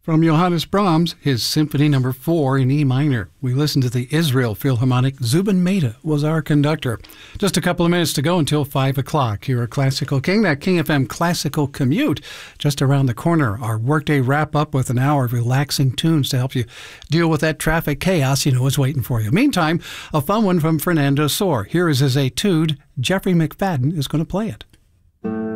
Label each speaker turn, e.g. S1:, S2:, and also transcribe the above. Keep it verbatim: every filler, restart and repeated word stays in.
S1: From Johannes Brahms, his Symphony Number four in E minor. We listened to the Israel Philharmonic. Zubin Mehta was our conductor. Just a couple of minutes to go until five o'clock here at Classical King. That King F M Classical Commute just around the corner. Our workday wrap-up with an hour of relaxing tunes to help you deal with that traffic chaos you know is waiting for you. Meantime, a fun one from Fernando Sor. Here is his etude. Jeffrey McFadden is going to play it.